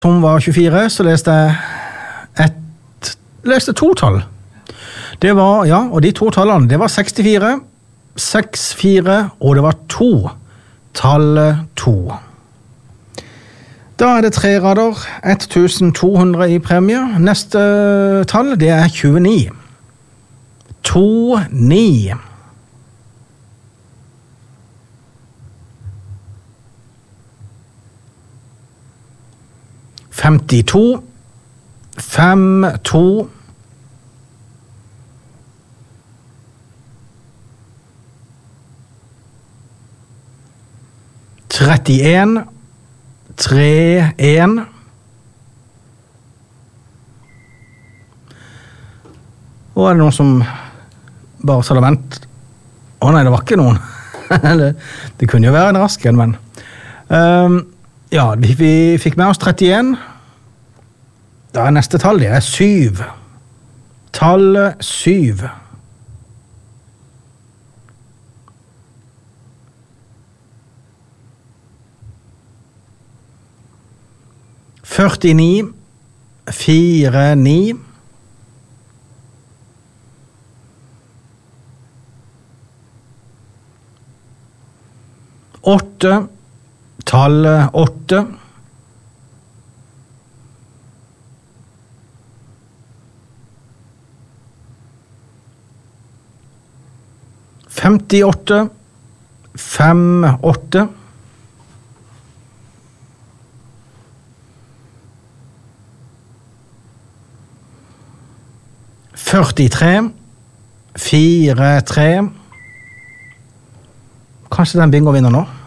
som var 24, så leste jeg to tall. Det var, ja, og de to tallene, det var 64, 64, og det var 2. Tallet 2. Da er det 3 rader, 1200 i premie. Neste tall, det er 29. 29. 52, 52, 31, 31, og er det noen som bare sa det vent? Nei, det var ikke noen. det kunne jo være en rask en, men ja, vi fikk med oss 31. Da er neste tall, det er 7. Tallet 7. 49, 49. 8, tallet 8. 58, 58. 43, 43. Kanskje den bingo vinner nå?